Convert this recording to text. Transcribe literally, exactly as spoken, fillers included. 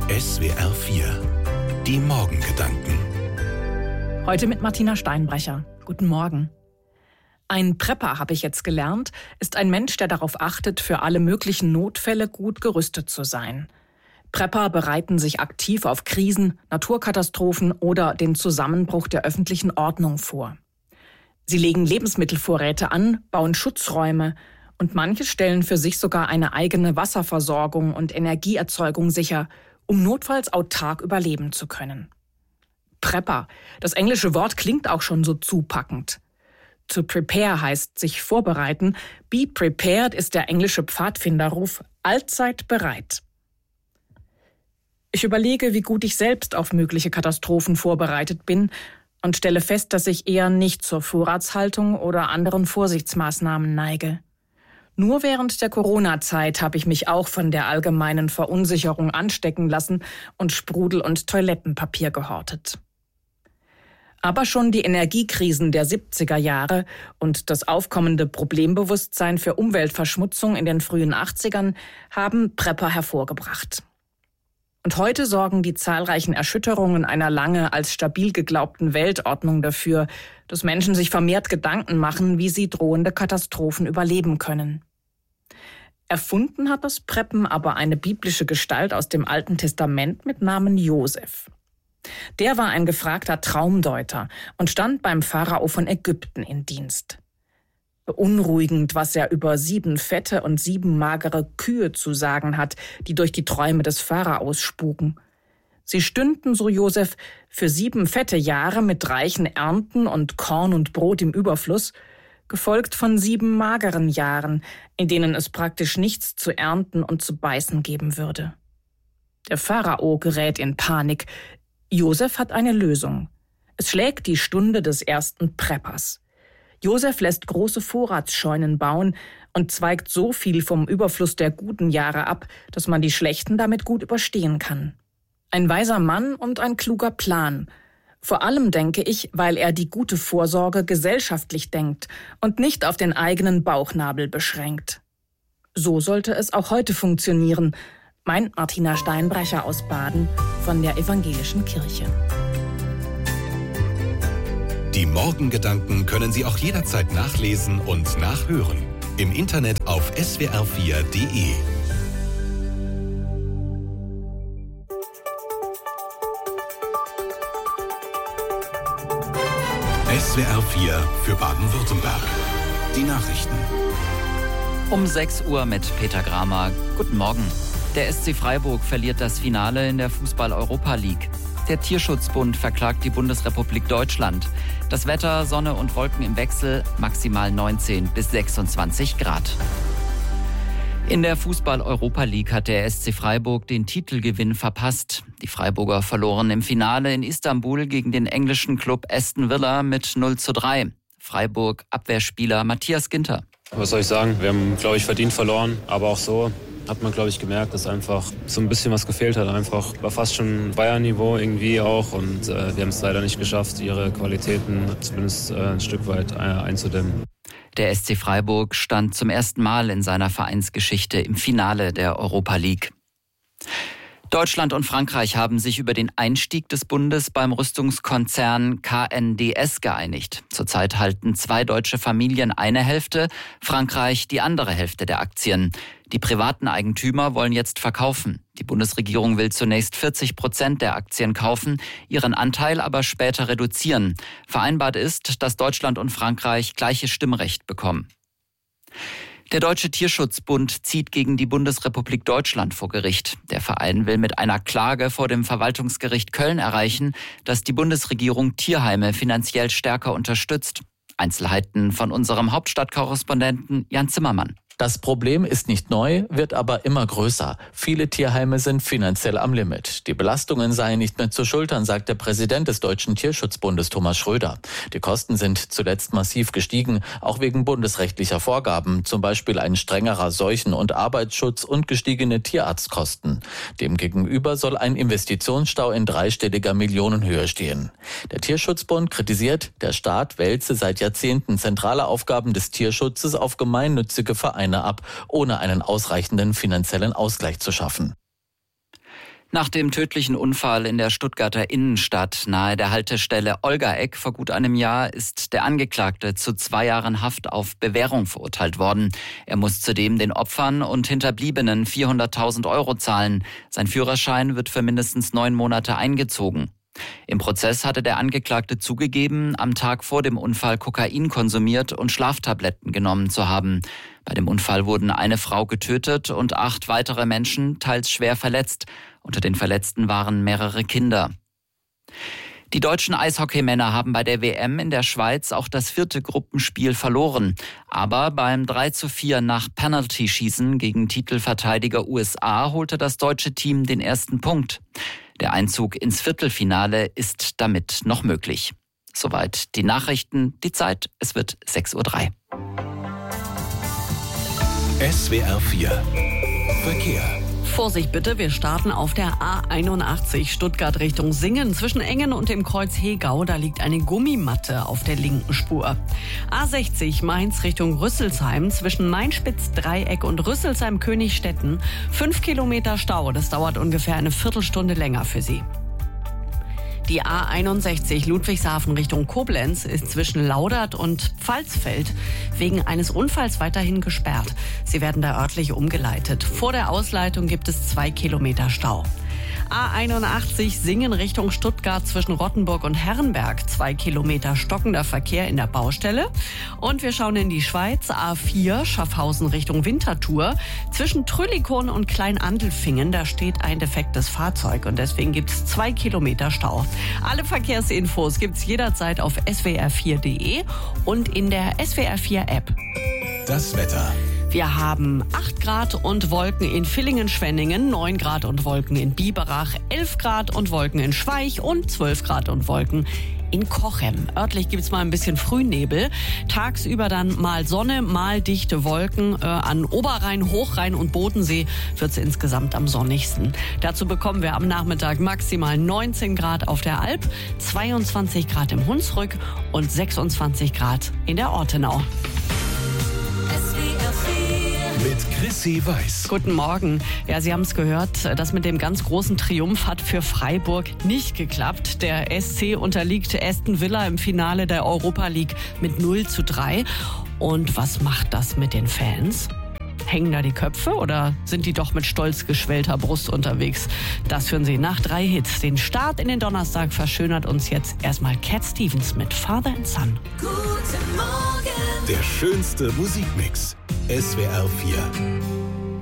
S W R vier. Die Morgengedanken. Heute mit Martina Steinbrecher. Guten Morgen. Ein Prepper, habe ich jetzt gelernt, ist ein Mensch, der darauf achtet, für alle möglichen Notfälle gut gerüstet zu sein. Prepper bereiten sich aktiv auf Krisen, Naturkatastrophen oder den Zusammenbruch der öffentlichen Ordnung vor. Sie legen Lebensmittelvorräte an, bauen Schutzräume und manche stellen für sich sogar eine eigene Wasserversorgung und Energieerzeugung sicher, um notfalls autark überleben zu können. Prepper, das englische Wort klingt auch schon so zupackend. To prepare heißt sich vorbereiten, be prepared ist der englische Pfadfinderruf, allzeit bereit. Ich überlege, wie gut ich selbst auf mögliche Katastrophen vorbereitet bin und stelle fest, dass ich eher nicht zur Vorratshaltung oder anderen Vorsichtsmaßnahmen neige. Nur während der Corona-Zeit habe ich mich auch von der allgemeinen Verunsicherung anstecken lassen und Sprudel- und Toilettenpapier gehortet. Aber schon die Energiekrisen der siebziger Jahre und das aufkommende Problembewusstsein für Umweltverschmutzung in den frühen achtzigern haben Prepper hervorgebracht. Und heute sorgen die zahlreichen Erschütterungen einer lange als stabil geglaubten Weltordnung dafür, dass Menschen sich vermehrt Gedanken machen, wie sie drohende Katastrophen überleben können. Erfunden hat das Preppen aber eine biblische Gestalt aus dem Alten Testament mit Namen Josef. Der war ein gefragter Traumdeuter und stand beim Pharao von Ägypten in Dienst. Beunruhigend, was er über sieben fette und sieben magere Kühe zu sagen hat, die durch die Träume des Pharaos spuken. Sie stünden, so Josef, für sieben fette Jahre mit reichen Ernten und Korn und Brot im Überfluss, gefolgt von sieben mageren Jahren, in denen es praktisch nichts zu ernten und zu beißen geben würde. Der Pharao gerät in Panik. Josef hat eine Lösung. Es schlägt die Stunde des ersten Preppers. Josef lässt große Vorratsscheunen bauen und zweigt so viel vom Überfluss der guten Jahre ab, dass man die schlechten damit gut überstehen kann. Ein weiser Mann und ein kluger Plan. Vor allem denke ich, weil er die gute Vorsorge gesellschaftlich denkt und nicht auf den eigenen Bauchnabel beschränkt. So sollte es auch heute funktionieren, meint Martina Steinbrecher aus Baden von der Evangelischen Kirche. Die Morgengedanken können Sie auch jederzeit nachlesen und nachhören. Im Internet auf S W R vier Punkt de. S W R vier für Baden-Württemberg. Die Nachrichten. Um sechs Uhr mit Peter Gramer. Guten Morgen. Der S C Freiburg verliert das Finale in der Fußball-Europa League. Der Tierschutzbund verklagt die Bundesrepublik Deutschland. Das Wetter, Sonne und Wolken im Wechsel, maximal neunzehn bis sechsundzwanzig Grad. In der Fußball-Europa League hat der S C Freiburg den Titelgewinn verpasst. Die Freiburger verloren im Finale in Istanbul gegen den englischen Club Aston Villa mit null zu drei. Freiburg-Abwehrspieler Matthias Ginter. Was soll ich sagen? Wir haben, glaube ich, verdient verloren, aber auch so hat man, glaube ich, gemerkt, dass einfach so ein bisschen was gefehlt hat. Einfach war fast schon Bayern-Niveau irgendwie auch und äh, wir haben es leider nicht geschafft, ihre Qualitäten zumindest äh, ein Stück weit äh, einzudämmen. Der S C Freiburg stand zum ersten Mal in seiner Vereinsgeschichte im Finale der Europa League. Deutschland und Frankreich haben sich über den Einstieg des Bundes beim Rüstungskonzern K N D S geeinigt. Zurzeit halten zwei deutsche Familien eine Hälfte, Frankreich die andere Hälfte der Aktien. Die privaten Eigentümer wollen jetzt verkaufen. Die Bundesregierung will zunächst vierzig Prozent der Aktien kaufen, ihren Anteil aber später reduzieren. Vereinbart ist, dass Deutschland und Frankreich gleiches Stimmrecht bekommen. Der Deutsche Tierschutzbund zieht gegen die Bundesrepublik Deutschland vor Gericht. Der Verein will mit einer Klage vor dem Verwaltungsgericht Köln erreichen, dass die Bundesregierung Tierheime finanziell stärker unterstützt. Einzelheiten von unserem Hauptstadtkorrespondenten Jan Zimmermann. Das Problem ist nicht neu, wird aber immer größer. Viele Tierheime sind finanziell am Limit. Die Belastungen seien nicht mehr zu schultern, sagt der Präsident des Deutschen Tierschutzbundes Thomas Schröder. Die Kosten sind zuletzt massiv gestiegen, auch wegen bundesrechtlicher Vorgaben, zum Beispiel ein strengerer Seuchen- und Arbeitsschutz und gestiegene Tierarztkosten. Demgegenüber soll ein Investitionsstau in dreistelliger Millionenhöhe stehen. Der Tierschutzbund kritisiert, der Staat wälze seit Jahrzehnten zentrale Aufgaben des Tierschutzes auf gemeinnützige Vereine ab, ohne einen ausreichenden finanziellen Ausgleich zu schaffen. Nach dem tödlichen Unfall in der Stuttgarter Innenstadt nahe der Haltestelle Olgaeck vor gut einem Jahr ist der Angeklagte zu zwei Jahren Haft auf Bewährung verurteilt worden. Er muss zudem den Opfern und Hinterbliebenen vierhunderttausend Euro zahlen. Sein Führerschein wird für mindestens neun Monate eingezogen. Im Prozess hatte der Angeklagte zugegeben, am Tag vor dem Unfall Kokain konsumiert und Schlaftabletten genommen zu haben. Bei dem Unfall wurden eine Frau getötet und acht weitere Menschen teils schwer verletzt. Unter den Verletzten waren mehrere Kinder. Die deutschen Eishockeymänner haben bei der W M in der Schweiz auch das vierte Gruppenspiel verloren. Aber beim drei zu vier nach Penalty-Schießen gegen Titelverteidiger U S A holte das deutsche Team den ersten Punkt. Der Einzug ins Viertelfinale ist damit noch möglich. Soweit die Nachrichten. Die Zeit, es wird sechs Uhr drei. S W R vier Verkehr. Vorsicht bitte, wir starten auf der A einundachtzig Stuttgart Richtung Singen. Zwischen Engen und dem Kreuz Hegau, da liegt eine Gummimatte auf der linken Spur. A sechzig Mainz Richtung Rüsselsheim, zwischen Mainspitz-Dreieck und Rüsselsheim-Königstetten. Fünf Kilometer Stau, das dauert ungefähr eine Viertelstunde länger für Sie. Die A einundsechzig Ludwigshafen Richtung Koblenz ist zwischen Laudert und Pfalzfeld wegen eines Unfalls weiterhin gesperrt. Sie werden da örtlich umgeleitet. Vor der Ausleitung gibt es zwei Kilometer Stau. A einundachtzig Singen Richtung Stuttgart zwischen Rottenburg und Herrenberg. Zwei Kilometer stockender Verkehr in der Baustelle. Und wir schauen in die Schweiz. A vier Schaffhausen Richtung Winterthur. Zwischen Trüllikon und Kleinandelfingen, da steht ein defektes Fahrzeug. Und deswegen gibt es zwei Kilometer Stau. Alle Verkehrsinfos gibt's jederzeit auf S W R vier Punkt de und in der S W R vier App. Das Wetter. Wir haben acht Grad und Wolken in Villingen-Schwenningen, neun Grad und Wolken in Biberach, elf Grad und Wolken in Schweich und zwölf Grad und Wolken in Cochem. Örtlich gibt's mal ein bisschen Frühnebel. Tagsüber dann mal Sonne, mal dichte Wolken. Äh, an Oberrhein, Hochrhein und Bodensee wird's insgesamt am sonnigsten. Dazu bekommen wir am Nachmittag maximal neunzehn Grad auf der Alp, zweiundzwanzig Grad im Hunsrück und sechsundzwanzig Grad in der Ortenau. Mit Chrissy Weiß. Guten Morgen. Ja, Sie haben es gehört, das mit dem ganz großen Triumph hat für Freiburg nicht geklappt. Der S C unterliegt Aston Villa im Finale der Europa League mit null zu drei. Und was macht das mit den Fans? Hängen da die Köpfe oder sind die doch mit stolz geschwellter Brust unterwegs? Das hören Sie nach drei Hits. Den Start in den Donnerstag verschönert uns jetzt erstmal Cat Stevens mit Father and Son. Guten Morgen. Der schönste Musikmix. S W R vier.